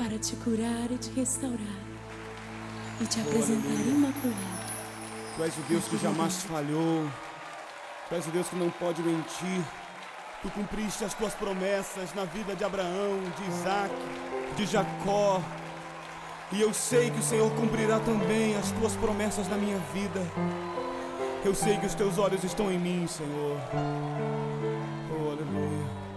para te curar e te restaurar e te apresentar imaculado. Tu és o Deus que jamais falhou. Tu és o Deus que não pode mentir. Tu cumpriste as tuas promessas na vida de Abraão, de Isaac, de Jacó. E eu sei que o Senhor cumprirá também as tuas promessas na minha vida. Eu sei que os teus olhos estão em mim, Senhor. Oh, aleluia.